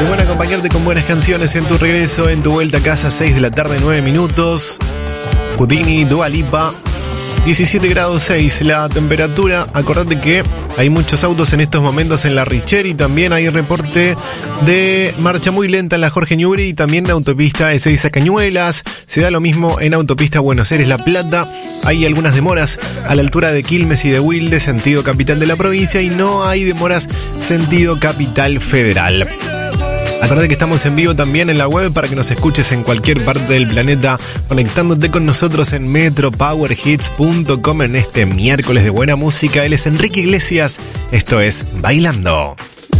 Qué bueno acompañarte con buenas canciones en tu regreso, en tu vuelta a casa, 6 de la tarde, 9 minutos. Houdini, Dua Lipa, 17 grados 6 la temperatura. Acordate que hay muchos autos en estos momentos en la Richer y también hay reporte de marcha muy lenta en la Jorge Newbery y también en autopista Ezeiza Cañuelas. Se da lo mismo en autopista Buenos Aires La Plata. Hay algunas demoras a la altura de Quilmes y de Wilde, sentido capital de la provincia, y no hay demoras sentido capital federal. Acordate que estamos en vivo también en la web para que nos escuches en cualquier parte del planeta, conectándote con nosotros en metropowerhits.com en este miércoles de buena música. Él es Enrique Iglesias, esto es Bailando.